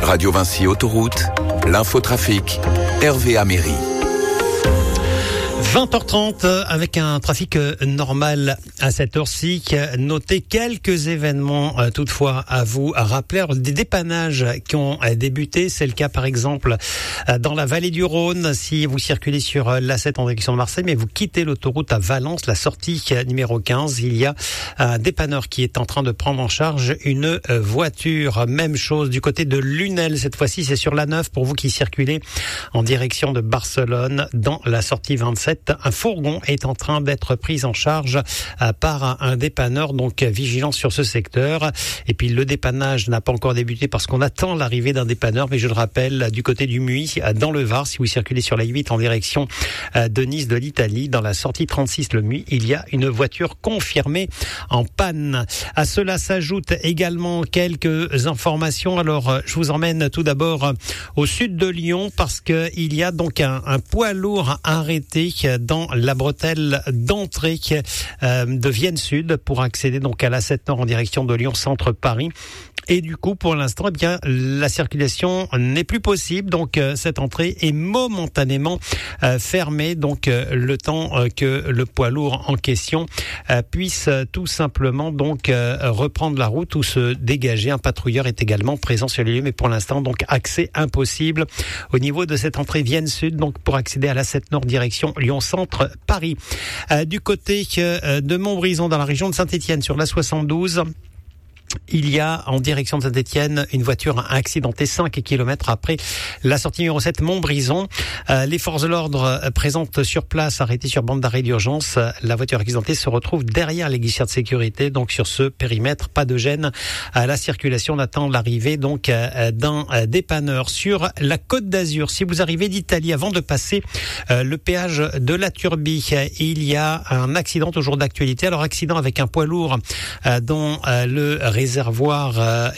Radio Vinci Autoroute, l'infotrafic, Hervé Améry. 20h30 avec un trafic normal à cette heure-ci. Notez quelques événements toutefois à vous rappeler. Des dépannages qui ont débuté. C'est le cas par exemple dans la vallée du Rhône. Si vous circulez sur l'A7 en direction de Marseille, mais vous quittez l'autoroute à Valence, la sortie numéro 15, il y a un dépanneur qui est en train de prendre en charge une voiture. Même chose du côté de Lunel. Cette fois-ci, c'est sur l'A9 pour vous qui circulez en direction de Barcelone dans la sortie 27. Un fourgon est en train d'être pris en charge par un dépanneur, donc vigilant sur ce secteur. Et puis le dépannage n'a pas encore débuté parce qu'on attend l'arrivée d'un dépanneur, mais je le rappelle, du côté du Muy, dans le Var, si vous circulez sur la 8 en direction de Nice, de l'Italie, dans la sortie 36 le Muy, il y a une voiture confirmée en panne. À cela s'ajoutent également quelques informations. Alors je vous emmène tout d'abord au sud de Lyon parce que il y a donc un poids lourd arrêté dans la bretelle d'entrée de Vienne Sud pour accéder donc à l'A7 Nord en direction de Lyon Centre Paris. Et du coup, pour l'instant, eh bien, la circulation n'est plus possible. Donc, cette entrée est momentanément fermée. Donc, le temps que le poids lourd en question puisse tout simplement donc reprendre la route ou se dégager. Un patrouilleur est également présent sur les lieux, mais pour l'instant, donc accès impossible au niveau de cette entrée Vienne Sud. Donc, pour accéder à l'A7 Nord direction Lyon Centre Paris. Du côté de Montbrison, dans la région de Saint-Étienne, sur la 72. Il y a en direction de Saint-Étienne une voiture accidentée 5 km après la sortie numéro 7 Montbrison. Les forces de l'ordre présentes sur place, arrêtées sur bande d'arrêt d'urgence. La voiture accidentée se retrouve derrière les glissières de sécurité. Donc sur ce périmètre, pas de gêne à la circulation. On attend l'arrivée donc d'un dépanneur. Sur la Côte d'Azur, si vous arrivez d'Italie avant de passer le péage de la Turbie, il y a un accident au jour d'actualité. Alors accident avec un poids lourd dont le réservoir a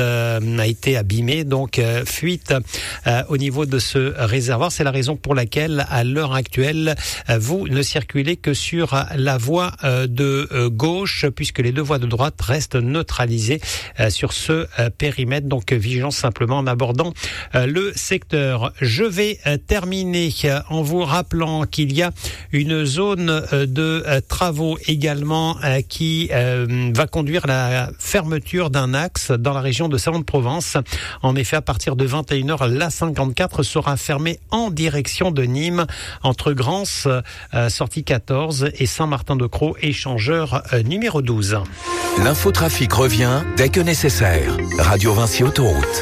été abîmé, donc fuite au niveau de ce réservoir. C'est la raison pour laquelle à l'heure actuelle vous ne circulez que sur la voie de gauche, puisque les deux voies de droite restent neutralisées sur ce périmètre. Donc vigilance simplement en abordant le secteur. Je vais terminer en vous rappelant qu'il y a une zone de travaux également qui va conduire à la fermeture d'un axe dans la région de Salon-de-Provence. En effet, à partir de 21h, l'A54 sera fermée en direction de Nîmes, entre Grance, sortie 14, et Saint-Martin-de-Crau, échangeur numéro 12. L'infotrafic revient dès que nécessaire. Radio Vinci Autoroute.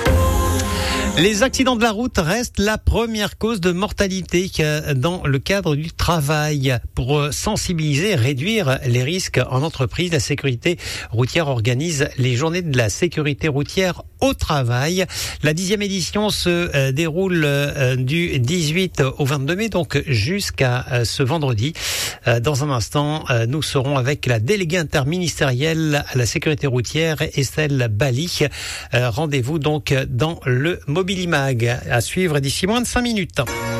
Les accidents de la route restent la première cause de mortalité dans le cadre du travail. Pour sensibiliser et réduire les risques en entreprise, la sécurité routière organise les journées de la sécurité routière au travail. La 10e édition se déroule du 18 au 22 mai, donc jusqu'à ce vendredi. Dans un instant, nous serons avec la déléguée interministérielle à la sécurité routière, Estelle Bali. Rendez-vous donc dans le Mobilimag à suivre d'ici moins de 5 minutes.